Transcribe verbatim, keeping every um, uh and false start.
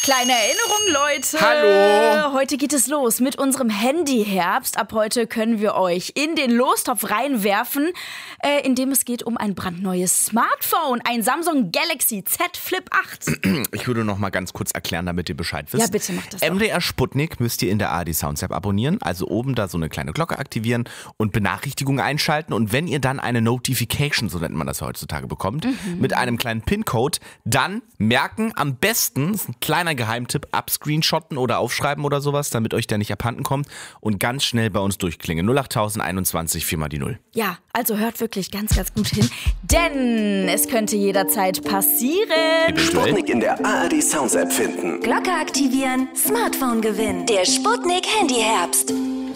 Kleine Erinnerung, Leute. Hallo. Heute geht es los mit unserem Handyherbst. Ab heute können wir euch in den Lostopf reinwerfen, äh, in dem es geht um ein brandneues Smartphone. Ein Samsung Galaxy Z Flip acht. Ich würde noch mal ganz kurz erklären, damit ihr Bescheid wisst. Ja, bitte macht das doch. M D R Sputnik müsst ihr in der A R D Sounds App abonnieren. Also oben da so eine kleine Glocke aktivieren und Benachrichtigungen einschalten. Und wenn ihr dann eine Notification, so nennt man das heutzutage, bekommt, mhm. mit einem kleinen PIN-Code, dann merken am besten, das ist ein kleiner Geheimtipp, abscreenshotten oder aufschreiben oder sowas, damit euch der nicht abhanden kommt und ganz schnell bei uns durchklingen. null acht einundzwanzig, vier mal die null. Ja, also hört wirklich ganz, ganz gut hin, denn es könnte jederzeit passieren. Eventuell. Sputnik in der A R D Sounds App finden. Glocke aktivieren, Smartphone gewinnen. Der Sputnik Handyherbst.